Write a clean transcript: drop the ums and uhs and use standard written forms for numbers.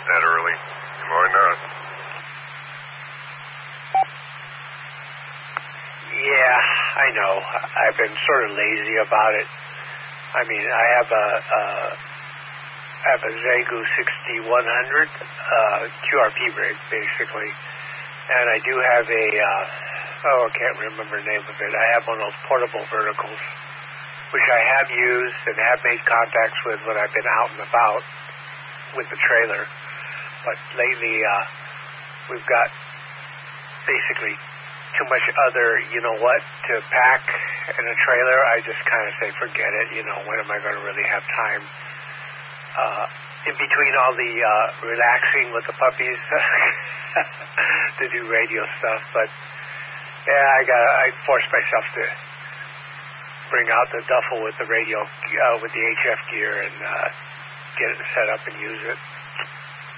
that early. Why not? Yeah, I know. I've been sort of lazy about it. I mean, I have a Xiegu 6100 QRP rig, basically. And I do have a, I can't remember the name of it. I have one of those portable verticals, which I have used and have made contacts with when I've been out and about with the trailer. But lately, we've got basically too much other, to pack in a trailer. I just kind of say, forget it. When am I going to really have time? In between all the relaxing with the puppies to do radio stuff. But, yeah, I forced myself to bring out the duffel with the radio, with the HF gear and get it set up and use it.